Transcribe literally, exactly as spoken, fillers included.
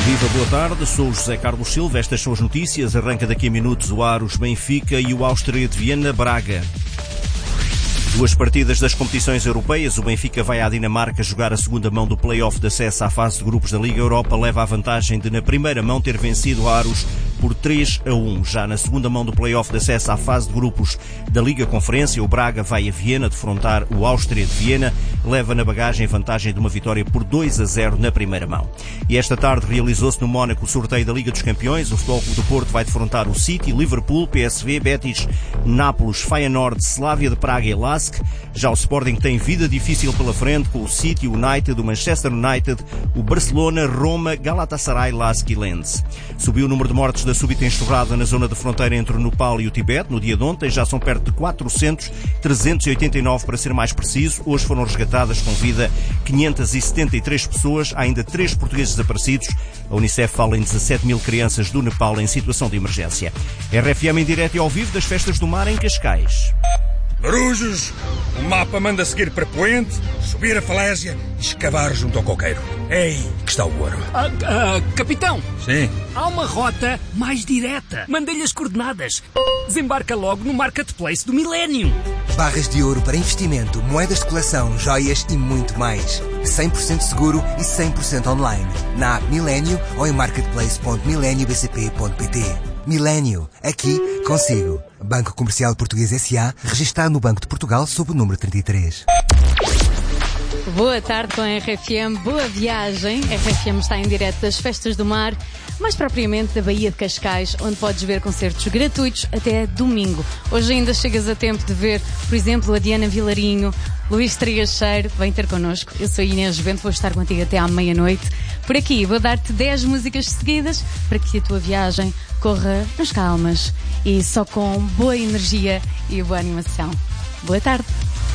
Viva, boa tarde, sou o José Carlos Silva, estas são as notícias. Arranca daqui a minutos o Aros Benfica e o Áustria de Viena Braga. Duas partidas das competições europeias. O Benfica vai à Dinamarca jogar a segunda mão do play-off de acesso à fase de grupos da Liga Europa. Leva a vantagem de, na primeira mão, ter vencido o Aros por três a um. Já na segunda mão do play-off de acesso à fase de grupos da Liga Conferência, o Braga vai a Viena defrontar o Áustria de Viena. Leva na bagagem vantagem de uma vitória por dois a zero na primeira mão. E esta tarde realizou-se no Mónaco o sorteio da Liga dos Campeões. O Futebol Clube do Porto vai defrontar o City, Liverpool, P S V, Betis, Nápoles, Feyenoord, Slavia de Praga e Lask. Já o Sporting tem vida difícil pela frente com o City, o United, o Manchester United, o Barcelona, Roma, Galatasaray, Lask e Lens. Subiu o número de mortes da súbita enxurrada na zona de fronteira entre o Nepal e o Tibete. No dia de ontem já são perto de quatrocentos, trezentos e oitenta e nove para ser mais preciso. Hoje foram resgatadas com vida quinhentas e setenta e três pessoas. Há ainda três portugueses desaparecidos. A Unicef fala em dezassete mil crianças do Nepal em situação de emergência. R F M em direto e ao vivo das Festas do Mar em Cascais. Marujos, o mapa manda seguir para Poente, subir a falésia e escavar junto ao coqueiro. Ei, que está o ouro. Ah, ah, capitão! Sim? Há uma rota mais direta. Mandei-lhe as coordenadas. Desembarca logo no Marketplace do Millennium. Barras de ouro para investimento, moedas de coleção, joias e muito mais. cem por cento seguro e cem por cento online. Na app Millennium ou em marketplace ponto millennium b c p ponto p t. Millennium, aqui consigo. Banco Comercial Português S A, registado no Banco de Portugal sob o número trinta e três. Boa tarde com a R F M, boa viagem. A R F M está em direto das Festas do Mar, mais propriamente da Baía de Cascais, onde podes ver concertos gratuitos até domingo. Hoje ainda chegas a tempo de ver, por exemplo, a Diana Vilarinho, Luís Trigacheiro, vem ter connosco. Eu sou a Inês Vento, vou estar contigo até à meia-noite. Por aqui vou dar-te dez músicas seguidas para que a tua viagem corra nas calmas e só com boa energia e boa animação. Boa tarde.